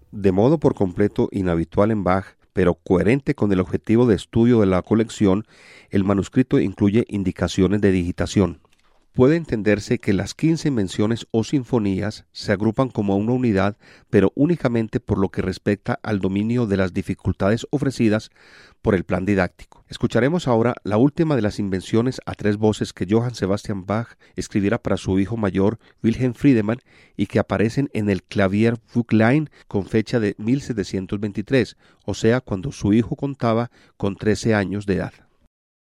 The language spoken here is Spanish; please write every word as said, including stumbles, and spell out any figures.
De modo por completo inhabitual en Bach, pero coherente con el objetivo de estudio de la colección, el manuscrito incluye indicaciones de digitación. Puede entenderse que las quince invenciones o sinfonías se agrupan como una unidad, pero únicamente por lo que respecta al dominio de las dificultades ofrecidas por el plan didáctico. Escucharemos ahora la última de las invenciones a tres voces que Johann Sebastian Bach escribiera para su hijo mayor Wilhelm Friedemann y que aparecen en el Klavierbüchlein con fecha de mil setecientos veintitrés, o sea, cuando su hijo contaba con trece años de edad.